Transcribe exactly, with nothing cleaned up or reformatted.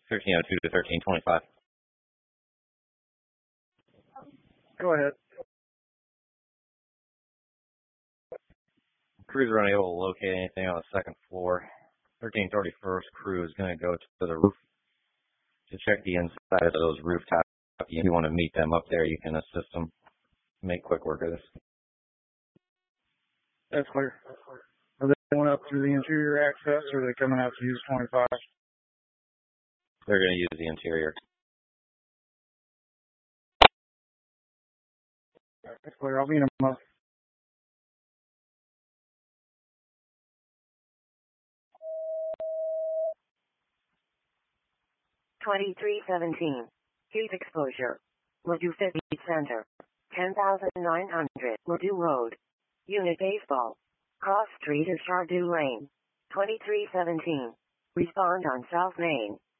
thirteen oh two to thirteen twenty-five. Go ahead. Crews are unable to locate anything on the second floor. thirteen thirty-first crew is going to go to the roof to check the inside of those rooftops. If you want to meet them up there, you can assist them. Make quick work of this. That's clear. Are they going up through the interior access, or are they coming out to use twenty-five? They're going to use the interior. That's clear. I'll meet them up. twenty-three seventeen. Heat exposure. Ladue fifty Center. ten thousand nine hundred. Ladue Road. Unit baseball. Cross Street is Chardew Lane. twenty-three seventeen. Respond on South Main.